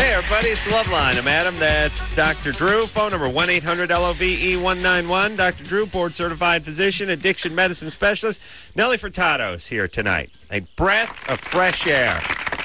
Hey, everybody, it's Loveline. I'm Adam. That's Dr. Drew. Phone number 1-800-LOVE-191. Dr. Drew, board-certified physician, addiction medicine specialist. Nelly Furtado is here tonight. A breath of fresh air.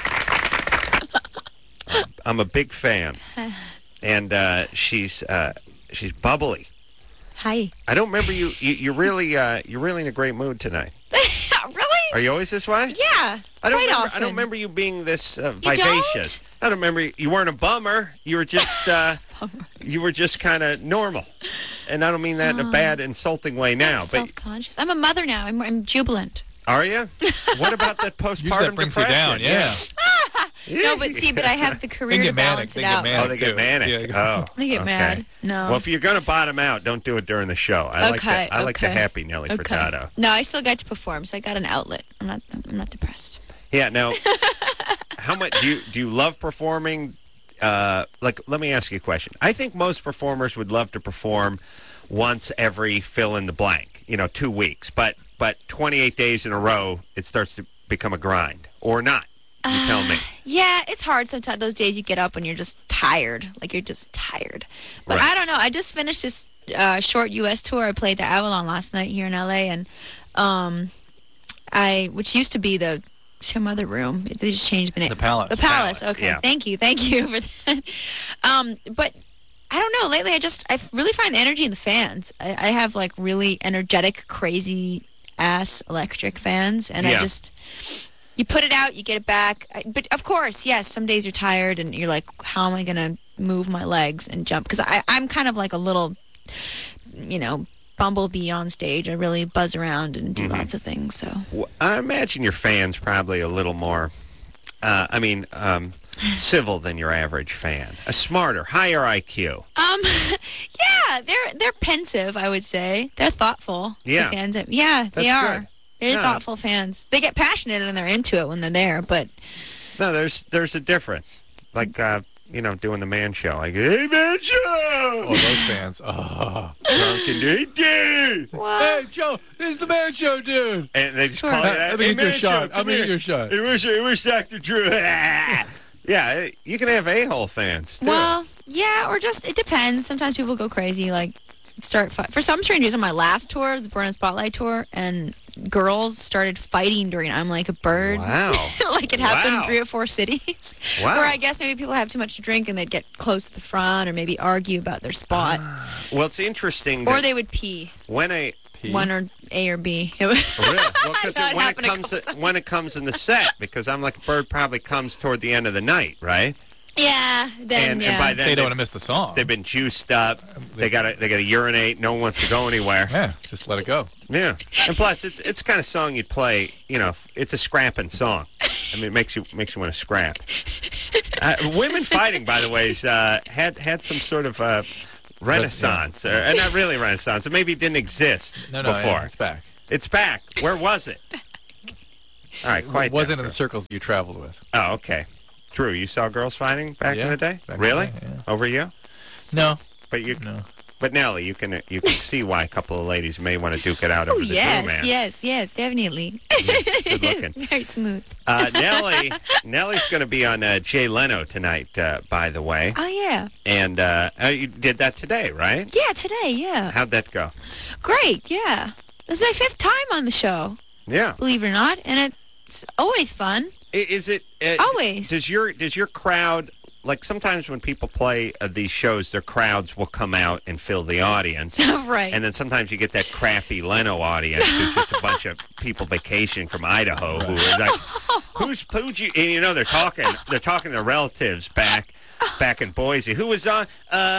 I'm a big fan. And she's bubbly. Hi. I don't remember you. You're really in a great mood tonight. Really? Are you always this way? Yeah. I quite often. don't remember you being this don't? vivacious. I don't remember you weren't a bummer. You were just you were just kind of normal, and I don't mean that in a bad, insulting way now. I'm self-conscious. I'm a mother now. I'm jubilant. Are you? What about that postpartum that brings depression? you down, yeah. No, but I have the career to balance it out. They get manic. Yeah. They get mad. No. Well, if you're going to bottom out, don't do it during the show. I like the happy Nelly Furtado. No, I still got to perform, so I got an outlet. I'm not depressed. Yeah. Now, how much do you love performing? Let me ask you a question. I think most performers would love to perform once every fill in the blank. 2 weeks, but 28 days in a row, it starts to become a grind, or not. You tell me. Yeah, it's hard sometimes. Those days you get up and you're just tired. Like, you're just tired. But Right. I don't know. I just finished this short U.S. tour. I played the Avalon last night here in L.A., and which used to be some other room. They just changed the name. The Palace. The Palace. Okay. Yeah. Thank you for that. But I don't know. Lately, I really find the energy in the fans. I have like really energetic, crazy ass electric fans, and Yeah. you put it out, you get it back. But of course, yes, some days you're tired and you're like, how am I going to move my legs and jump? Because I'm kind of like a little, bumblebee on stage. I really buzz around and do lots of things. So Well, I imagine your fans probably a little more, civil than your average fan. A smarter, higher IQ. yeah, they're pensive, I would say. They're thoughtful. Yeah. The fans. Yeah, they That's are. good. They're No. thoughtful fans. They get passionate and they're into it when they're there, but No, there's a difference. Like, doing the man show. Like, hey, man show! Oh, those fans. Oh. Drunken dude! Hey, Joe, this is the Man Show, dude. And they just Sure. call you that. Let me Hey, get your man shot. show, I'm come going to here. get your shot. I wish Dr. Drew. Yeah, you can have a-hole fans, too. well, yeah, or just it depends. Sometimes people go crazy, like for some strangers on my last tour, the Burn and Spotlight tour, and girls started fighting during I'm Like a Bird. Wow. Like it happened Wow. in 3 or 4 cities. Wow. Where I guess maybe people have too much to drink and they'd get close to the front or maybe argue about their spot. Well, it's interesting Or that they would pee. when a... One or A or B. Really? Well, because I know it when happened a couple when it comes in the set, because I'm Like a Bird probably comes toward the end of the night, right? Yeah. Then, And yeah. by then They don't want to miss the song. they've been juiced up. They gotta urinate. No one wants to go anywhere. Yeah, just let it go. Yeah, and plus it's kind of song you'd play. It's a scrapping song. I mean, it makes you want to scrap. Women fighting, by the way, had some sort of renaissance, or not really renaissance. Or maybe it didn't exist No, before. yeah, it's back. It's back. Where was it? All right, quite. It wasn't in the circles you traveled with. Oh, okay. Drew, you saw girls fighting back in Yeah, the day? back in Really? the day, yeah. Over you? No. But you. No. But Nelly, you can see why a couple of ladies may want to duke it out Oh, over the Drew man. yes, definitely. Good looking. Very smooth. Nelly's going to be on Jay Leno tonight, by the way. Oh, yeah. And you did that today, right? Yeah, today, yeah. How'd that go? Great, yeah. This is my 5th time on the show, Yeah. believe it or not, and it's always fun. Is it Always. Does your crowd, like sometimes when people play these shows, their crowds will come out and fill the audience. Right. And then sometimes you get that crappy Leno audience who's just a bunch of people vacationing from Idaho who are like, who'd you? And they're talking to their relatives back in Boise. Who was on?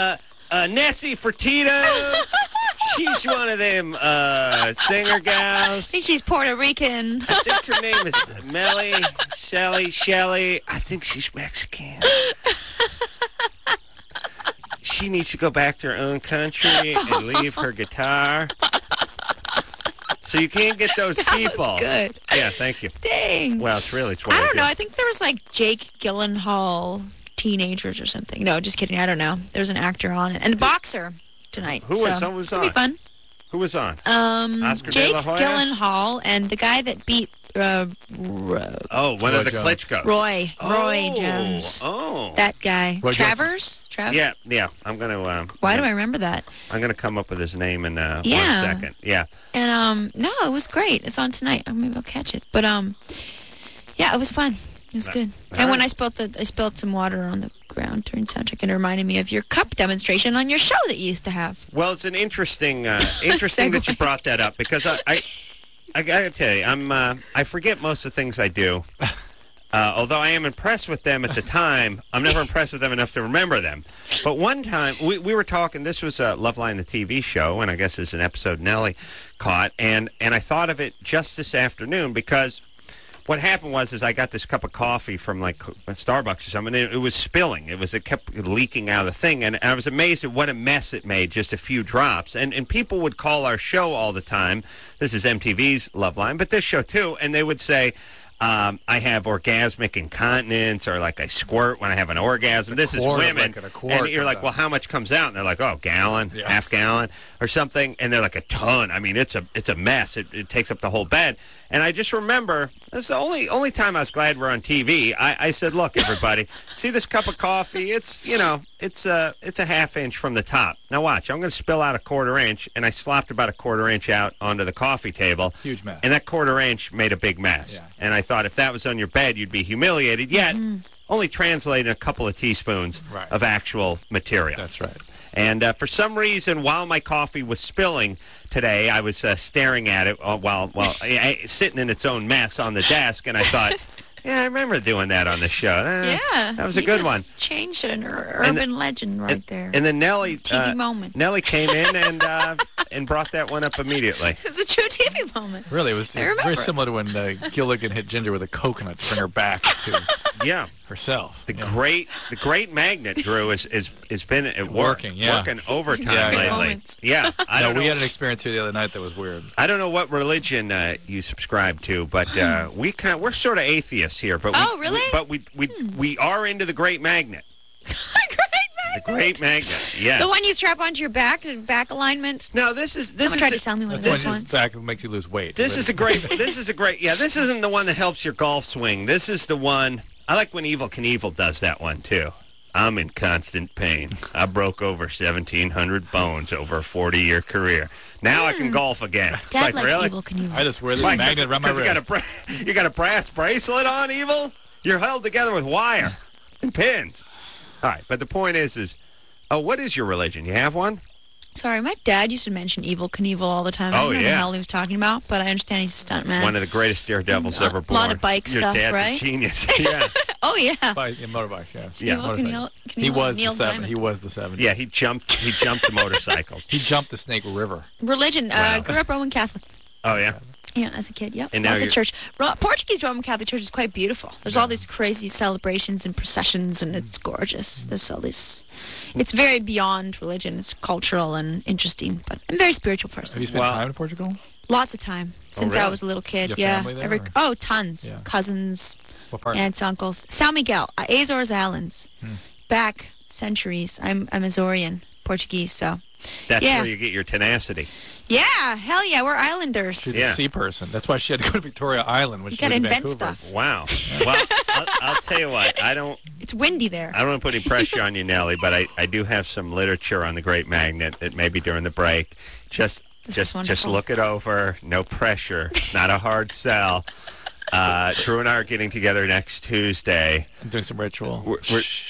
Nessie Fertitta. She's one of them singer I gals. think she's Puerto Rican. I think her name is Melly, Shelley. I think she's Mexican. She needs to go back to her own country and leave her guitar. So you can't get those people. Good. Yeah, thank you. Dang. Well, it's what I I don't do. know. I think there was like Jake Gyllenhaal teenagers or something. No, just kidding. I don't know. There's an actor on it. And a boxer tonight. Who was on? It'll be fun. Who was on? Jake De La Hoya? Gyllenhaal and the guy that beat Oh, one of the Jones. Klitschko. Roy Oh, Jones. Oh. That guy. Roy Travers? Yeah. I'm gonna. Why do I remember that? I'm gonna come up with his name in Yeah. 1 second. Yeah. And no, it was great. It's on tonight. Maybe I'll catch it. But yeah, it was fun. It was good. And when I spilled some water on the ground during soundcheck, and it reminded me of your cup demonstration on your show that you used to have. Well, it's an interesting that you brought that up because I gotta tell you, I forget most of the things I do. Although I am impressed with them at the time, I'm never impressed with them enough to remember them. But one time, we were talking, this was Loveline, the TV show, and I guess it's an episode Nellie caught, and I thought of it just this afternoon because what happened was I got this cup of coffee from like Starbucks or something, and it was spilling. It kept leaking out of the thing, and I was amazed at what a mess it made, just a few drops. And people would call our show all the time. This is MTV's Loveline, but this show too, and they would say, I have orgasmic incontinence, or like I squirt when I have an orgasm. This is women. And you're like, well, how much comes out? And they're like, oh, gallon, half gallon, or something. And they're like, a ton. I mean, it's a mess. It takes up the whole bed. And I just remember, this is the only time I was glad we're on TV. I said, look, everybody, see this cup of coffee? It's a half inch from the top. Now watch, I'm going to spill out a quarter inch, and I slopped about a quarter inch out onto the coffee table. Huge mess. And that quarter inch made a big mess. Yeah. And I thought if that was on your bed, you'd be humiliated. Yet, only translating a couple of teaspoons of actual material. That's right. And for some reason, while my coffee was spilling today, I was staring at it while sitting in its own mess on the desk, and I thought, yeah, I remember doing that on the show. Yeah. That was a good one. Changed an urban legend right there. And then Nellie, TV moment. Nellie came in and brought that one up immediately. It was a true TV moment. Really, it was I remember very it. similar to when Gilligan hit Ginger with a coconut to bring her back to Yeah. herself. The great magnet, Drew, has been at work, Working, yeah. working overtime Yeah, yeah. lately. Moments. Yeah, I don't know. We had an experience here the other night that was weird. I don't know what religion you subscribe to, but we're sort of atheists here. But Oh, really? We are into the great magnet. The great magnet. Yeah. The one you strap onto your back alignment. No, this is Someone tried to sell me one of That's those when ones. back makes you lose weight. This is a great. Yeah, this isn't the one that helps your golf swing. This is the one. I like when Evel Knievel does that one too. I'm in constant pain. I broke over 1,700 bones over a 40-year career. Now I can golf again. It's Dad like, likes really? Evel Knievel. I just wear this Why, magnet around my 'cause wrist. you got a brass bracelet on, Evil? You're held together with wire and pins. All right, but the point is, what is your religion? You have one? Sorry, my dad used to mention Evel Knievel all the time. I Oh, don't know what yeah. the hell he was talking about, but I understand he's a stuntman. One of the greatest daredevils ever born. A lot of bike Your stuff, dad's right? a genius. Yeah. Oh, yeah. Motorbikes, yeah. Yeah. Evel Knievel, He was Neil the seven. Diamond. He was the 70s. Yeah, he jumped the motorcycles. He jumped the Snake River. Religion. Grew up Roman Catholic. Oh, yeah. Yeah, as a kid, yep. And now Lots of you're- church. Portuguese Roman Catholic Church is quite beautiful. There's all these crazy celebrations and processions, and it's gorgeous. There's all this. It's very beyond religion. It's cultural and interesting, but I'm a very spiritual Have person. you spent Well- time in Portugal? Lots of time since really? I was a little kid. Your Yeah, family there, or- tons. Yeah. Cousins, What part? aunts, uncles. São Miguel, Azores Islands. Back centuries. I'm Azorean, Portuguese, so. That's Yeah. where you get your tenacity. Yeah, hell yeah, we're islanders. She's Yeah. a sea person. That's why she had to go to Victoria Island when You she gotta lived in invent Vancouver. stuff. Wow. Well, I'll tell you what. I don't It's windy there. want to put any pressure on you, Nellie, but I do have some literature on the Great Magnet that maybe during the break. Just wonderful. look it over. No pressure. It's not a hard sell. Drew and I are getting together next Tuesday. I'm doing some ritual. We're-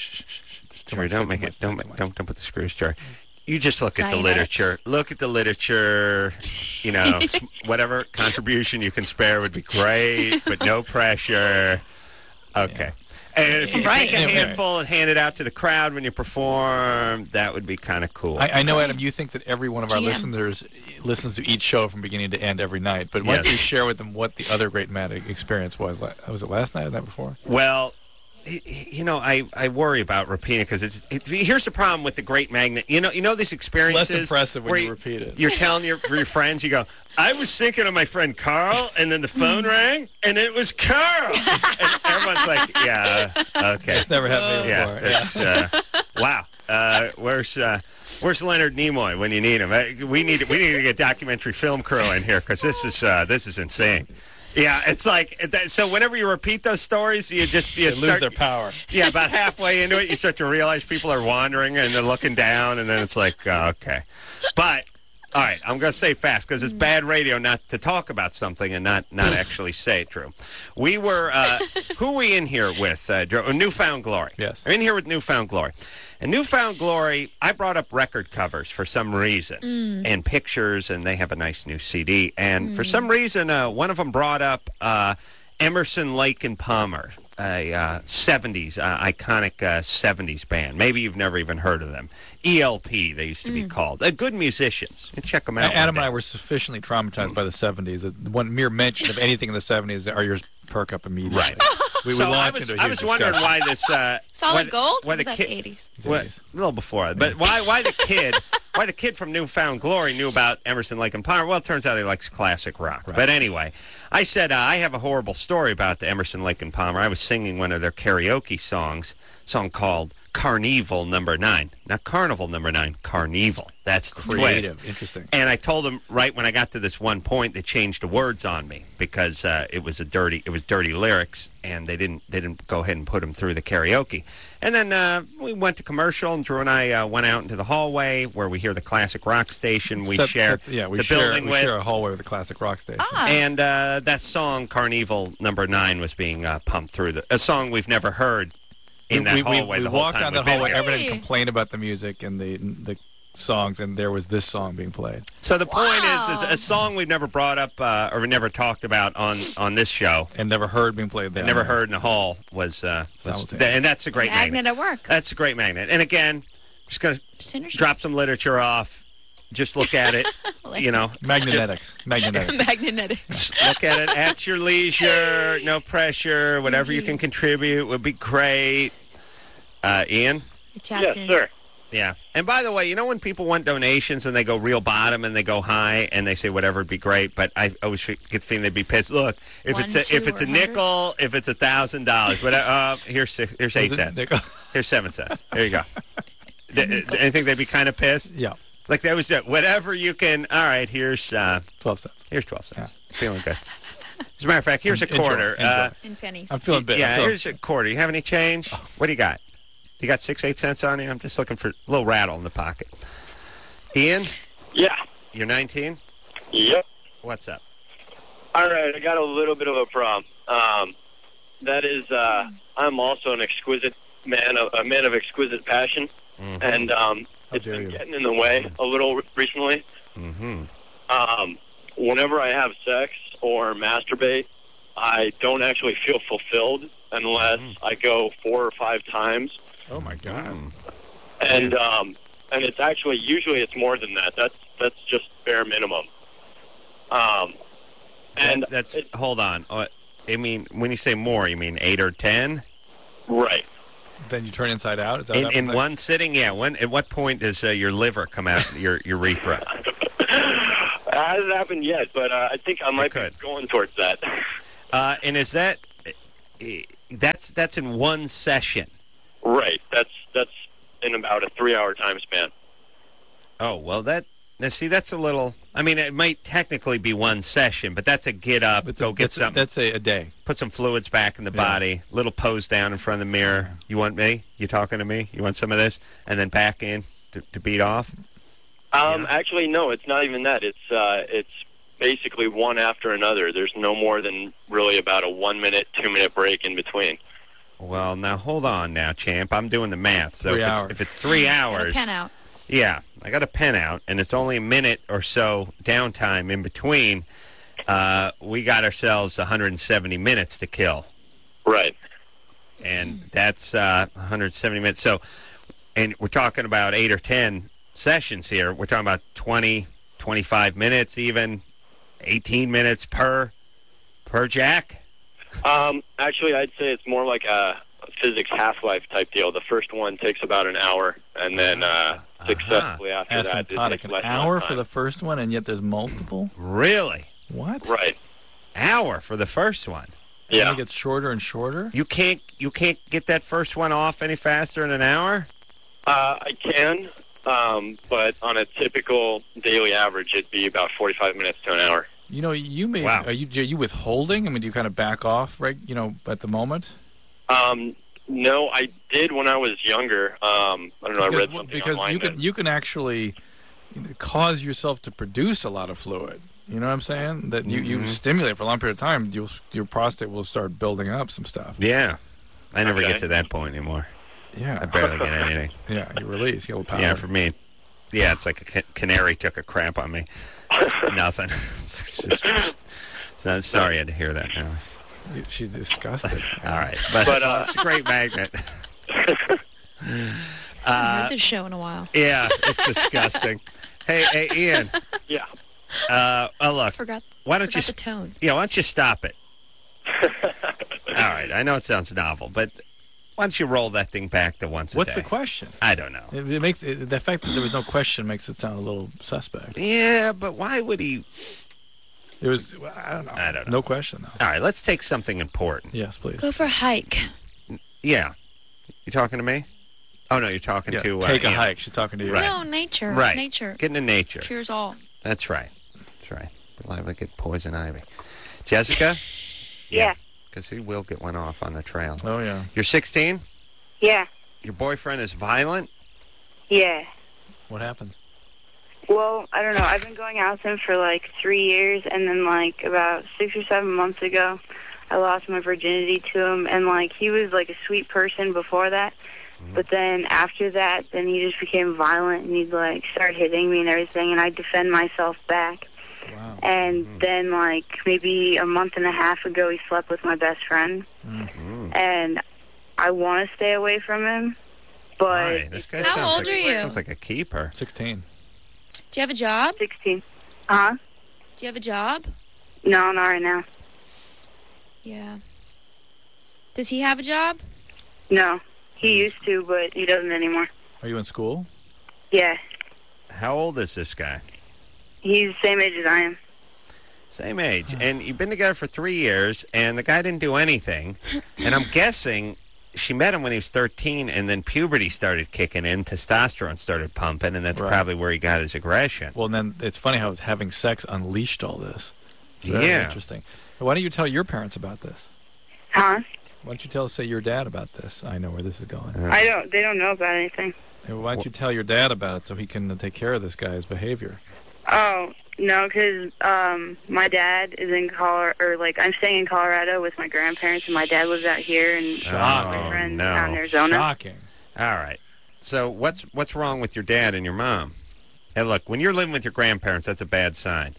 Jerry, don't make it. Don't put the screws, Jerry. You just look at the Dianetics. literature. Look at the literature. You know, whatever contribution you can spare would be great, but no pressure. Okay. And if you Right. take a Anyway. handful and hand it out to the crowd when you perform, that would be kind of cool. I know, Adam, you think that every one of our GM. listeners listens to each show from beginning to end every night, but why don't Yes. you share with them what the other great magic experience was? Was it last night or the night before? Well, you know, I worry about repeating because here's the problem with the Great Magnet. You know these experiences. It's less impressive when where you repeat it. You're telling your friends, you go, I was thinking of my friend Carl, and then the phone rang, and it was Carl. And everyone's like, yeah, okay. It's never happened to me before. Yeah, it's, wow. Where's Leonard Nimoy when you need him? We need to get documentary film crew in here because this is insane. Yeah, it's like so. Whenever you repeat those stories, you They lose their power. Yeah, about halfway into it, you start to realize people are wandering and they're looking down, and then it's like, okay. But all right, I'm going to say fast because it's bad radio not to talk about something and not actually say it. Drew, we were who are we in here with? Drew? Newfound Glory. Yes, I'm in here with Newfound Glory. And Newfound Glory, I brought up record covers for some reason and pictures, and they have a nice new CD. And for some reason, one of them brought up Emerson, Lake and Palmer, a 70s, iconic 70s band. Maybe you've never even heard of them. ELP, they used to be called. Good musicians. You check them out. Adam and I were sufficiently traumatized by the 70s that one mere mention of anything in the 70s, our ears perk up immediately. Right. We So launch into a huge I was wondering discussion. why this Solid Gold? why Was the that kid, 80s? a little before, but why the kid from Newfound Glory knew about Emerson, Lake and Palmer? Well, it turns out he likes classic rock. Right. But anyway, I said I have a horrible story about the Emerson, Lake and Palmer. I was singing one of their karaoke songs, a song called Carnival Number 9. Not Carnival Number 9, Carnival. That's the Creative, twist. interesting. And I told him right when I got to this one point, they changed the words on me because it was dirty lyrics, and they didn't go ahead and put them through the karaoke. And then we went to commercial, and Drew and I went out into the hallway where we hear the classic rock station. We share the building with. We share a hallway with the classic rock station. And that song Carnival Number 9 was being pumped through a song we've never heard in that hallway. We the whole walked time down that we've been hallway. here. Everybody complained about the music and the songs, and there was this song being played. So the point is a song we've never brought up or we never talked about on this show. And never heard being played there. Never heard in the hall was and that's a great magnet. At work. That's a great magnet. And again, just going to drop some literature off. Just look at it, Magnetics. Magnetics. Look at it at your leisure, no pressure. Whatever you can contribute would be great. Ian? Yes, sir. Yeah. And by the way, when people want donations and they go real bottom and they go high and they say whatever would be great, but I always get the feeling they'd be pissed. Look, if it's a nickel, if it's $1,000, whatever. Here's 8 cents. Here's 7 cents. There you go. Anything they'd be kind of pissed? Yeah. Like that was whatever you can. All right, here's 12 cents. Here's 12 cents. Yeah. Feeling good. As a matter of fact, here's a quarter. Enjoy. In pennies. I'm feeling big. Yeah, here's a quarter. You have any change? What do you got? You got 6, 8 cents on you? I'm just looking for a little rattle in the pocket. Ian? Yeah. You're 19? Yep. What's up? All right, I got a little bit of a problem. That is, I'm also an exquisite man, a man of exquisite passion, and it's been getting in the way a little recently. Whenever I have sex or masturbate, I don't actually feel fulfilled unless I go 4 or 5 times. Oh my God! And it's actually usually it's more than that. That's just bare minimum. And that's hold on. I mean, when you say more, you mean 8 or 10? Right. Then you turn inside out. Is that in one sitting? Yeah. At what point does your liver come out your urethra? It hasn't happened yet, but I think I might be going towards that. And is that's in one session? Right. That's in about a 3-hour time span. Oh, well, that's a little. I mean, it might technically be one session, but that's a get up, get something. That's a day. Put some fluids back in the body. Little pose down in front of the mirror. You want me? You talking to me? You want some of this? And then back in to beat off. Actually, no. It's not even that. It's basically one after another. There's no more than really about a 1-minute, 2-minute break in between. Well, now hold on, now, champ. I'm doing the math. So if it's 3 Got hours, a pen out. yeah, I got a pen out, and it's only a minute or so downtime in between. We got ourselves 170 minutes to kill. Right. And that's 170 minutes. So, and we're talking about 8 or 10 sessions here. We're talking about 20, 25 minutes, even 18 minutes per jack. Actually, I'd say it's more like a physics half-life type deal. The first one takes about an hour, and then successfully after that, it takes an less hour time. for the first one, and yet there's multiple? Really? What? Right. Hour for the first one. Yeah. And it gets shorter and shorter? You can't get that first one off any faster in an hour? I can, but on a typical daily average, it'd be about 45 minutes to an hour. You know, you may. Wow. Are you withholding? I mean, do you kind of back off, right? You know, at the moment. No, I did when I was younger. I don't know. I read something because online. you can actually cause yourself to produce a lot of fluid. You know what I'm saying? That you stimulate for a long period of time, your prostate will start building up some stuff. Yeah. I never Okay. get to that point anymore. Yeah. I barely get anything. Yeah, you release. You get a little power. Yeah, for me. Yeah, it's like a canary took a crap on me. Nothing. Sorry I had to hear that now. She's disgusted. All right. But it's a great magnet. I haven't heard this show in a while. Yeah, it's disgusting. Hey, Ian. Yeah. Look. Forgot. Why don't you the tone? Yeah, why don't you stop it? All right, I know it sounds novel, but why don't you roll that thing back to once a day? What's the question? I don't know. It makes the fact that there was no question makes it sound a little suspect. Yeah, but why would he? It was. I don't know. No question though. All right, let's take something important. Yes, please. Go for a hike. Yeah. You talking to me? Oh, no, you're talking to... take a Ian. hike. She's talking to you. Right. No, nature. Right. Nature. Get into nature. Cures all. That's right. That's right. We're liable to get poison ivy. Jessica? Yeah. Because he will get one off on the trail. Oh, yeah. You're 16? Yeah. Your boyfriend is violent? Yeah. What happened? Well, I don't know. I've been going out with him for like 3 years, and then like about 6 or 7 months ago, I lost my virginity to him, and like he was like a sweet person before that. But then after that, then he just became violent, and he'd like start hitting me and everything, and I'd defend myself back. Wow. And then like maybe a month and a half ago, he slept with my best friend, and I want to stay away from him, but Why? This guy How sounds old like, are you? Sounds like a keeper. 16. Do you have a job? 16. Do you have a job? No, not right now. Yeah. Does he have a job? No, he used to, but he doesn't anymore. Are you in school? Yeah, How old is this guy? he's the same age as I am. Same age. And you've been together for 3 years, and the guy didn't do anything. And I'm guessing she met him when he was 13, and then puberty started kicking in, testosterone started pumping, and that's Right. probably where he got his aggression. Well, and then it's funny how having sex unleashed all this. It's very Yeah. interesting. Why don't you tell your parents about this? Huh? Why don't you say your dad about this? I know where this is going. They don't know about anything. Hey, why don't you tell your dad about it so he can take care of this guy's behavior? Oh, no, because my dad is in Colorado, or like I'm staying in Colorado with my grandparents, and my dad lives out here, and my friend no. out in Arizona. Shocking. All right. So what's wrong with your dad and your mom? Hey, look, when you're living with your grandparents, that's a bad sign.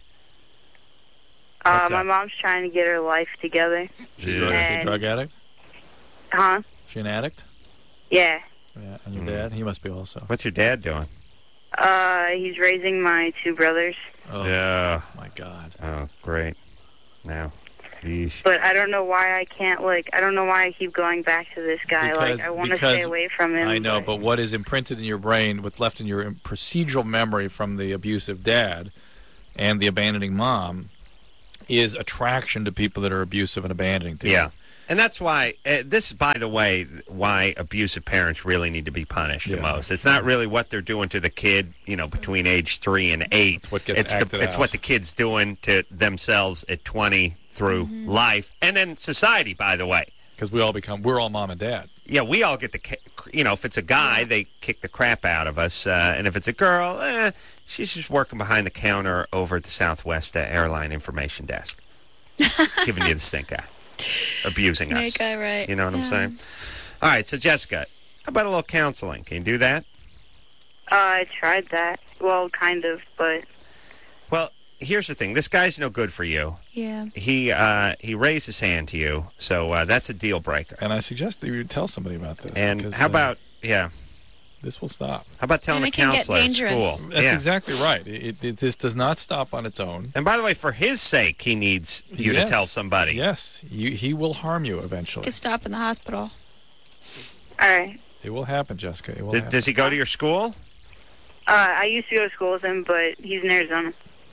What's My up? mom's trying to get her life together. Is she a drug addict? Huh? She an addict? Yeah. Yeah. And your dad? He must be also. What's your dad doing? He's raising my 2 brothers. Oh, Yeah. my God. Oh, great. Now, yeesh. But I don't know why I can't, I don't know why I keep going back to this guy. I want to stay away from him. I know, but what is imprinted in your brain, what's left in your procedural memory from the abusive dad and the abandoning mom, is attraction to people that are abusive and abandoning to you. Yeah. And that's why, this is, by the way, why abusive parents really need to be punished the most. It's not really what they're doing to the kid, between age 3 and 8. It's what gets acted It's out. what the kid's doing to themselves at 20 through life. And then society, by the way. Because we're all mom and dad. Yeah, we all get if it's a guy, they kick the crap out of us. And if it's a girl, she's just working behind the counter over at the Southwest Airline Information Desk. Giving you the stink eye. Abusing us. Snake eye, right. You know what I'm saying? All right, so Jessica, how about a little counseling? Can you do that? I tried that. Well, kind of, but... Well, here's the thing. This guy's no good for you. Yeah. He raised his hand to you, so that's a deal breaker. And I suggest that you tell somebody about this. And because, how about, this will stop. how about telling And the it can get counselor at dangerous. school? That's exactly right. This does not stop on its own. And by the way, for his sake, he needs you to Yes. tell somebody. Yes, he will harm you eventually. Could stop in the hospital. All right. It will happen, Jessica. It will happen. Does he go to your school? I used to go to school with him, but he's in Arizona.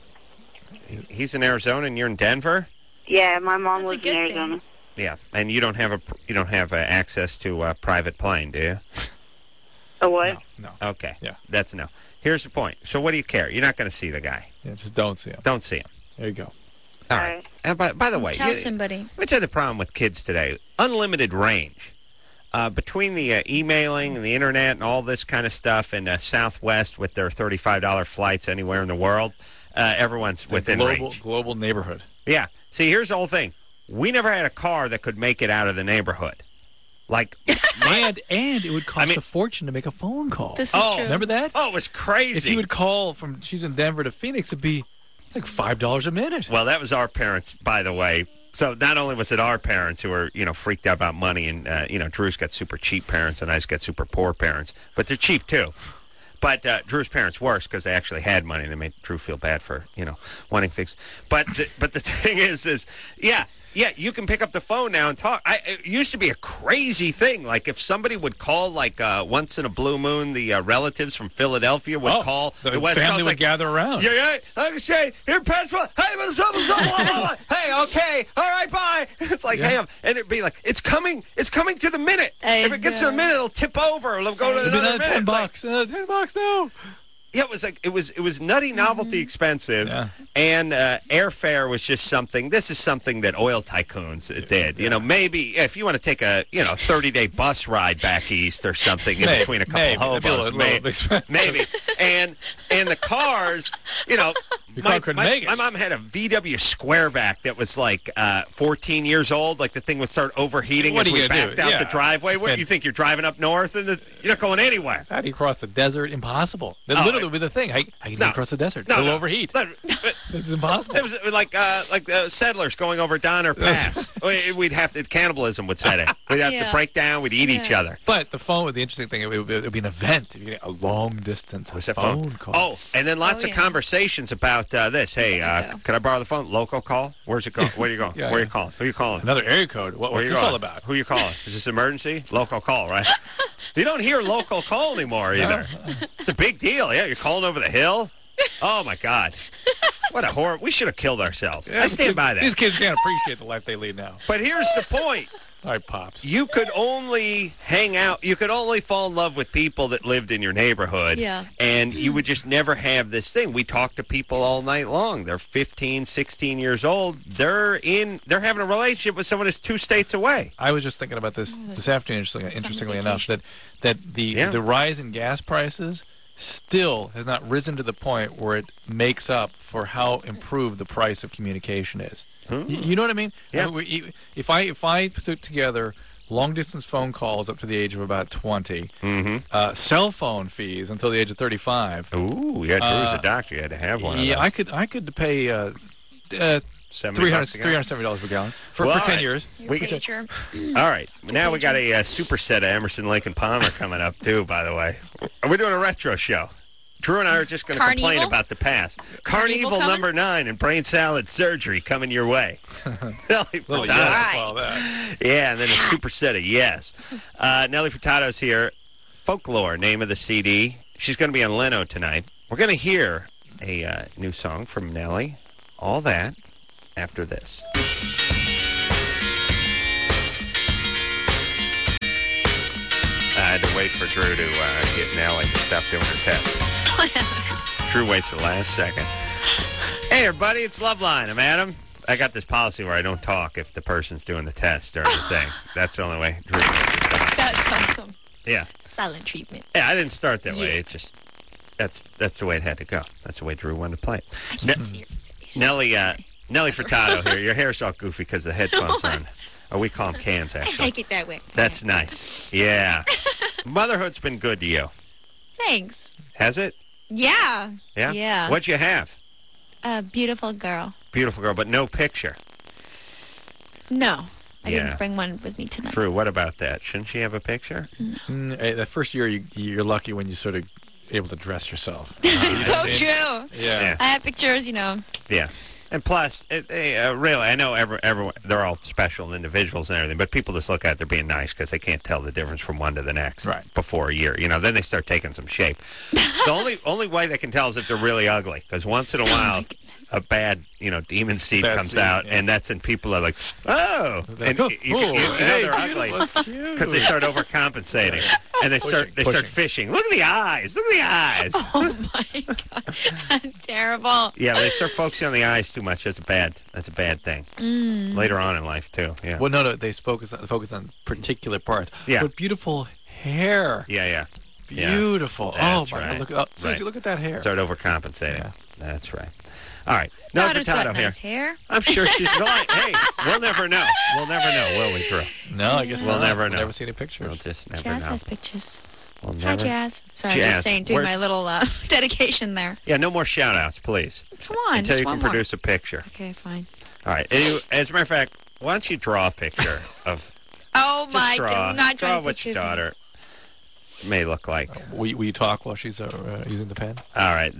He's in Arizona and you're in Denver? Yeah, my mom That's a lives in good Arizona. thing. Yeah, and you don't have access to a private plane, do you? A what? No. Okay. Yeah. That's a no. Here's the point. So what do you care? You're not going to see the guy. Yeah, just don't see him. Don't see him. There you go. All right. And by the way, Tell somebody. let me tell you the problem with kids today. Unlimited range. Between the emailing and the internet and all this kind of stuff, and Southwest with their $35 flights anywhere in the world, everyone's within range. Global neighborhood. Yeah. See, here's the whole thing. We never had a car that could make it out of the neighborhood. Like, and it would cost a fortune to make a phone call. This is true. Remember that? Oh, it was crazy. If you would call she's in Denver to Phoenix, it'd be like $5 a minute. Well, that was our parents, by the way. So not only was it our parents who were, freaked out about money, and, Drew's got super cheap parents and I's got super poor parents, but they're cheap too. But Drew's parents worse because they actually had money. They made Drew feel bad for, wanting things. But the thing is, yeah, you can pick up the phone now and talk. It used to be a crazy thing. Like if somebody would call, once in a blue moon, the relatives from Philadelphia would call. The West family Coast, would gather around. Yeah, I can say, here, pass what? Hey, hey, okay, all right, bye. It's like, hey, and it'd be like, it's coming to the minute. If it gets to the minute, it'll tip over. It'll go to another minute. $10 now. Yeah, it was nutty, novelty, expensive, and airfare was just something. This is something that oil tycoons did. Yeah. Maybe if you want to take a 30-day bus ride back east or something in between a couple hobos, maybe. And the cars, my mom had a VW Squareback that was like 14 years old. Like the thing would start overheating as we backed out the driveway. What do you think? You're driving up north and you're not going anywhere. How do you cross the desert? Impossible. Literally be the thing. How you get across the desert? It'll overheat. It's impossible. It was like settlers going over Donner Pass. We'd have to, cannibalism would set in. We'd have to break down. We'd eat each other. But the interesting thing, it would be an event. You get a long distance phone call. Oh, and then lots of conversations about this. Hey, could I borrow the phone? Local call? Where's it going? Where are you going? Where are you calling? Who are you calling? Another area code. What's this all about? Who are you calling? Is this emergency? Local call, right? You don't hear local call anymore either. It's a big deal. Yeah, you're calling over the hill. Oh my God! What a horror! We should have killed ourselves. I stand by that. These kids can't appreciate the life they lead now. But here's the point. All right, Pops. You could only hang out. You could only fall in love with people that lived in your neighborhood. Yeah. And you would just never have this thing. We talk to people all night long. They're 15, 16 years old. They're having a relationship with someone who's 2 states away. I was just thinking about this afternoon. Interestingly enough, that the rise in gas prices still has not risen to the point where it makes up for how improved the price of communication is. You know what I mean? Yeah. If I put together long-distance phone calls up to the age of about 20, cell phone fees until the age of 35. Ooh, yeah, Drew's a doctor. You had to have one. Yeah, I could pay $370 per gallon for 10 years. All right. Now we got a superset of Emerson, Lake and Palmer coming up, too, by the way. We're doing a retro show. Drew and I are just going to complain about the past. Carnival number 9 and brain salad surgery coming your way. Little yes. Yeah, and then a superset of yes. Nelly Furtado's here. Folklore, name of the CD. She's going to be on Leno tonight. We're going to hear a new song from Nelly. All that after this. I had to wait for Drew to get Nelly to stop doing her test. Drew waits the last second. Hey, everybody, it's Loveline. I'm Adam. I got this policy where I don't talk if the person's doing the test or anything. That's the only way Drew gets to start. That's awesome. Yeah. Silent treatment. Yeah, I didn't start that way. It just that's the way it had to go. That's the way Drew wanted to play it. I can't see your face. Nelly Furtado here. Your hair's all goofy because the headphones are on. Or we call them cans, actually. I like it that way. That's nice. Yeah. Motherhood's been good to you. Thanks. Has it? Yeah. Yeah? Yeah. What'd you have? A beautiful girl. Beautiful girl, but no picture. No. I didn't bring one with me tonight. Drew, what about that? Shouldn't she have a picture? No. That first year, you're lucky when you sort of able to dress yourself. So true. Yeah. I have pictures, Yeah. And plus, really, I know everyone, they're all special individuals and everything, but people just look at it, they're being nice because they can't tell the difference from one to the next before a year. Then they start taking some shape. The only way they can tell is if they're really ugly, because once in a while, a bad, demon seed comes out, and that's when people are like, oh, and they're ugly because they start overcompensating, and they start fishing. Look at the eyes. Look at the eyes. Oh, my God. That's terrible. Yeah, they start focusing on the eyes too too much. That's a bad thing. Later on in life too. Yeah. Well, no, they focus on particular parts. Yeah. But beautiful hair. Yeah. Beautiful. That's Oh my right. God! Look, Susie, look at that hair. Start overcompensating. Yeah. That's right. All right. No Daughter's got potato nice hair. I'm sure she's like, hey, we'll never know. We'll never know, will we, Drew? No, I guess We'll not. never know. We'll never see any pictures. We'll just never Jazz know. has pictures. We'll Hi, never. Jazz. Sorry, I'm Jazz, just saying, doing where's- my little dedication there. Yeah, no more shout-outs, please. Come on, Until just you one can more. produce a picture. Okay, fine. All right. As a matter of fact, why don't you draw a picture of... Oh just my draw, God! I'm not draw trying to what picture your daughter may look like. Will you talk while she's using the pen? All right.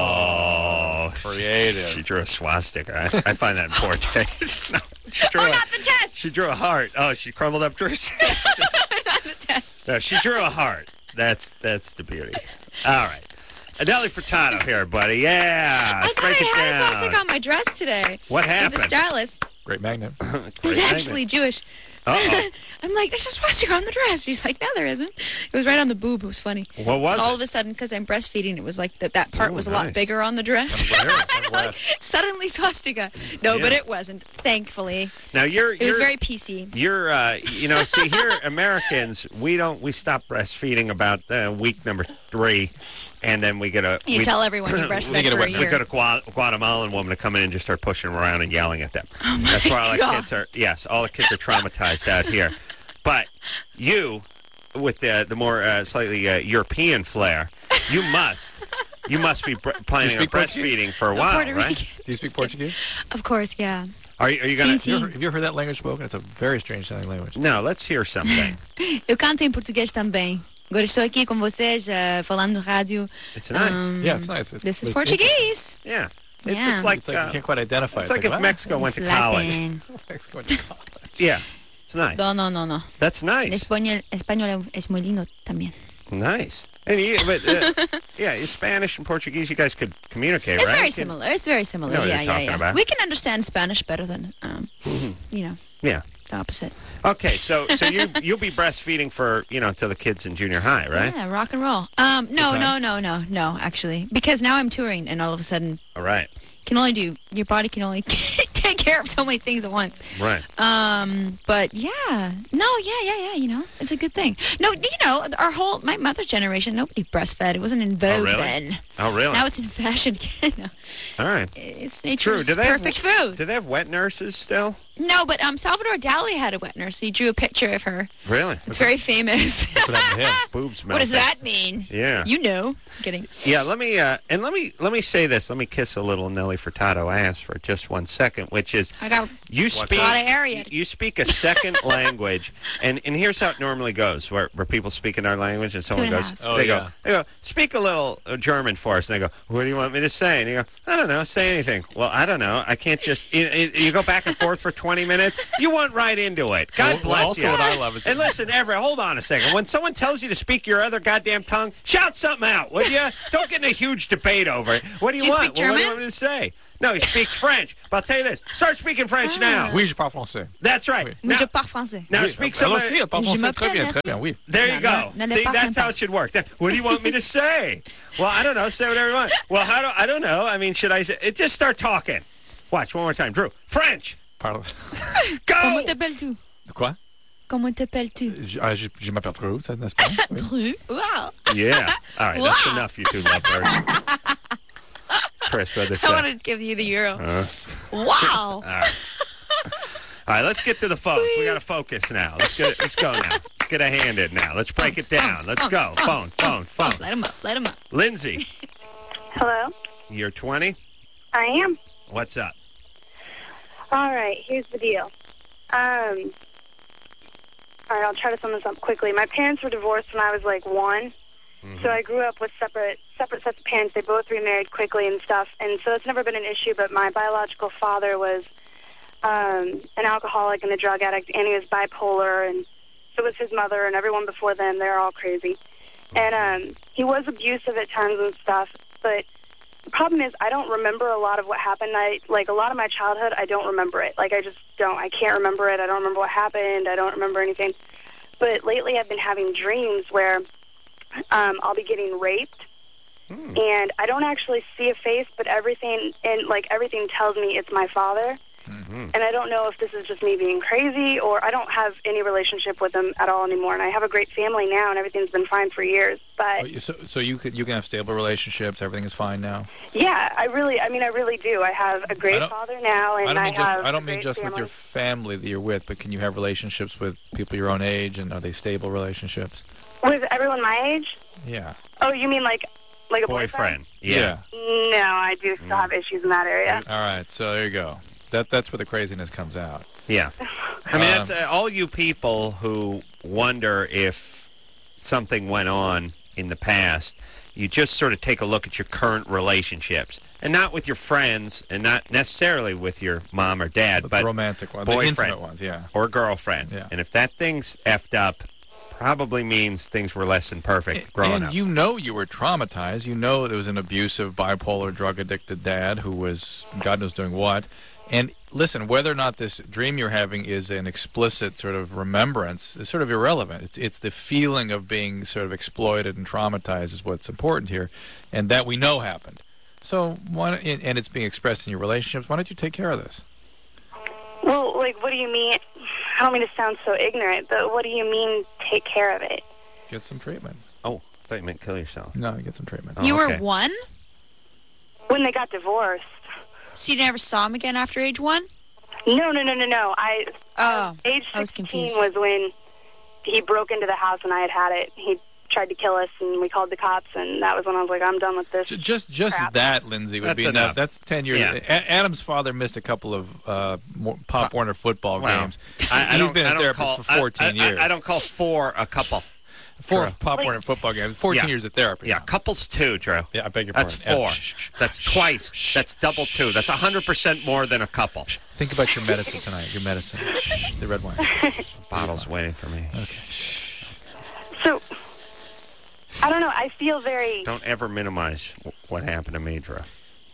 Oh, creative. She drew a swastika. I find that in poor taste. No, she drew not the test. She drew a heart. Oh, she crumbled up Drew's test. Not the test. No, she drew a heart. That's the beauty. All right. Adelie Furtado here, buddy. Yeah. I let's thought break it I had a down. swastika on my dress today. What With the happened? stylist. Great magnet. He's actually Jewish. Uh-oh. I'm like, there's a swastika on the dress. She's like, no, there isn't. It was right on the boob. It was funny. What was All it? of a sudden, because I'm breastfeeding, it was like that part Ooh, was a lot nice. bigger on the dress. Suddenly swastika. No, Yeah. but it wasn't, thankfully. Now It was very PC. You're, see here, Americans, we stop breastfeeding about week number 3, and then we get You tell everyone you breastfed for a we year. get a Guatemalan woman to come in and just start pushing them around and yelling at them. Oh my That's why all the God. kids are all the kids are traumatized out here. But you, with the more slightly European flair, you must be planning on speak Portuguese? breastfeeding for a while, Puerto right? Rican. Do you speak Portuguese? Of course, yeah. Are you going Sim, to? sim. Have you ever heard that language spoken? It's a very strange sounding language. No, let's hear something. Eu canto em português também. Agora estou aqui com vocês, falando no rádio. It's nice. Yeah, it's nice. This is it's Portuguese. Yeah. Yeah. It's like It's like you can't quite identify. it's like if wow. Mexico went to It's college. Latin. Mexico went to college. Yeah, it's nice. No. That's nice. Español es muy lindo también. Nice. And Spanish and Portuguese, you guys could communicate, It's right? very similar. It's very similar. know what Yeah, you're talking yeah. about. We can understand Spanish better than, Yeah. the opposite. Okay, so you'll be breastfeeding for until the kids in junior high, right? Yeah, rock and roll. No, actually, because now I'm touring, and all of a sudden, All right. your body can only take care of so many things at once. Right. But yeah, it's a good thing. No, my mother's generation, nobody breastfed. It wasn't in vogue really? then. Oh, really? Now it's in fashion again. All right. It's True. nature's perfect food. Do they have wet nurses still? No, but Salvador Dali had a wet nurse. He drew a picture of her. Really? It's very famous. What happened to him? Boobs melting. What does that mean? Yeah. You know. Kidding. Yeah, let me say this. Let me kiss a little Nelly Furtado ass for just 1 second, which is I got you speak a lot of area. you speak a second language, and here's how it normally goes, where people speak in our language, and someone 2.5. goes, Oh, they yeah. go, speak a little German for us, and they go, what do you want me to say? And you go, I don't know, say anything. Well, I don't know, I can't just. You go back and forth for 20 minutes. You went right into it. God bless also you. what I love is- And listen, Everett, hold on a second. When someone tells you to speak your other goddamn tongue, shout something out, would you? Don't get in a huge debate over it. What do you Do you want? speak Well, what do you German? want me to say? No, he speaks French. But I'll tell you this. Start speaking French now. Oui, je parle français. That's right. Oui. Mais Now, je parle français. now Oui, speak elle some. aussi, elle parle Je français très bien, m'appelle- très bien, oui. There you go. n'allez See, pas that's how cantar. it should work. What do you want me to say? Well, I don't know. Say whatever you want. Well, I don't know. I mean, should I say? Just start talking. Watch one more time, Drew. French. Parle. Go. Comment t'appelles-tu? Quoi? Comment t'appelles-tu? Je m'appelle Drew, ça, n'est-ce pas? Oui. Dru. Wow. Yeah. All right. That's Wow. enough, you two lovebirds. Chris, what did they I say? wanted to give you the euro. Wow. All right, let's get to the phones. We got to focus now. Let's go now. Get a hand in now. Let's break it down. Phones, Let's phones, go. phones, Phone. phones. Let him up. Lindsay, Hello? you're 20. I am. What's up? All right, here's the deal. All right, I'll try to sum this up quickly. My parents were divorced when I was like 1, so I grew up with separate sets of parents. They both remarried quickly and stuff, and so it's never been an issue, but my biological father was an alcoholic and a drug addict, and he was bipolar, and so was his mother, and everyone before them. They're all crazy. And he was abusive at times and stuff, but the problem is I don't remember a lot of what happened. A lot of my childhood, I don't remember it. I just don't. I can't remember it. I don't remember what happened. I don't remember anything. But lately I've been having dreams where I'll be getting raped, and I don't actually see a face, but everything tells me it's my father. And I don't know if this is just me being crazy, or I don't have any relationship with him at all anymore. And I have a great family now, and everything's been fine for years. But so you can have stable relationships. Everything is fine now. Yeah, I really do. I have a great father now, and I don't mean just with your family that you're with, but can you have relationships with people your own age, and are they stable relationships? With everyone my age? Yeah. Oh, you mean like a boyfriend? Yeah. No, I do still have issues in that area. All right, so there you go. That's where the craziness comes out. Yeah. I mean, that's all you people who wonder if something went on in the past. You just sort of take a look at your current relationships, and not with your friends, and not necessarily with your mom or dad, but the romantic ones, boyfriend, the intimate ones, yeah, or girlfriend. Yeah. And if that thing's effed up, probably means things were less than perfect growing up. And you know you were traumatized. You know there was an abusive, bipolar, drug-addicted dad who was God knows doing what. And listen, whether or not this dream you're having is an explicit sort of remembrance is sort of irrelevant. It's the feeling of being sort of exploited and traumatized is what's important here, and that we know happened. So, and it's being expressed in your relationships. Why don't you take care of this? Well, what do you mean? I don't mean to sound so ignorant, but what do you mean take care of it? Get some treatment. Oh, I thought you meant kill yourself. No, get some treatment. You were 1? When they got divorced. So you never saw him again after age 1? No. Age 16 was when he broke into the house and I had it. He tried to kill us, and we called the cops, and that was when I was like, I'm done with this. Just crap. that, Lindsay, would be enough. That's 10 years. Yeah. Adam's father missed a couple of Pop Warner football games. He's been in therapy for 14 years. I don't call 4 a couple. 4 Pop Warner football games. 14 years of therapy. Yeah, couples 2, Drew. Yeah, I beg your pardon. That's 4. That's twice. That's double 2. That's 100% more than a couple. Think about your medicine tonight. Your medicine. The red wine. The bottle's waiting for me. Okay. So, I don't know. I feel very... Don't ever minimize what happened to me, Drew.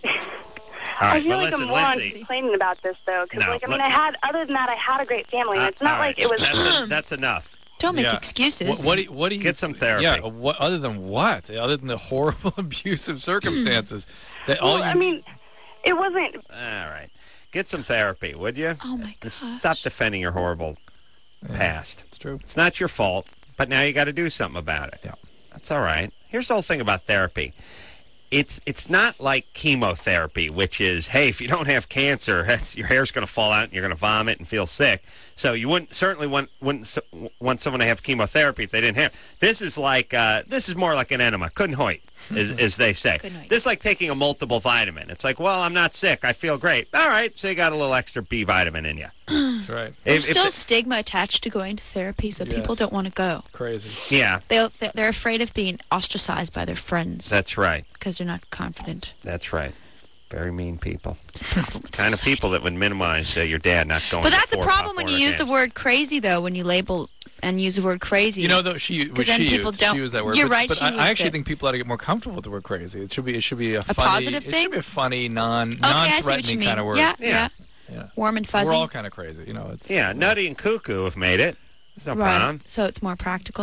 I feel like I'm more complaining about this, though. Because, other than that, I had a great family. And it's not like it was... That's enough. Don't make excuses. What do you get some therapy? Yeah. Other than what? Other than the horrible, abusive circumstances. I mean, it wasn't. All right. Get some therapy, would you? Oh my God. Stop defending your horrible past. It's true. It's not your fault, but now you got to do something about it. Yeah. That's all right. Here's the whole thing about therapy. It's not like chemotherapy, which is, hey, if you don't have cancer, your hair's going to fall out and you're going to vomit and feel sick. So you wouldn't want someone to have chemotherapy if they didn't have. This is more like an enema, couldn't hoit, as they say. This is like taking a multiple vitamin. It's like, well, I'm not sick, I feel great. All right, so you got a little extra B vitamin in you. That's right. There's still stigma attached to going to therapy, so people don't want to go. Crazy. Yeah. They're afraid of being ostracized by their friends. That's right. Because they're not confident. That's right. Very mean people. It's a problem with kind society. of people that would minimize your dad not going. But that's to the problem when you use the word crazy, though. When you label and use the word crazy, you know, though she used that word. You're right. But I actually think people ought to get more comfortable with the word crazy. It should be a funny, positive thing. It should be a funny, non-threatening kind of word. Yeah. Warm and fuzzy. We're all kind of crazy, you know. Nutty and cuckoo have made it. There's no problem. So it's more practical.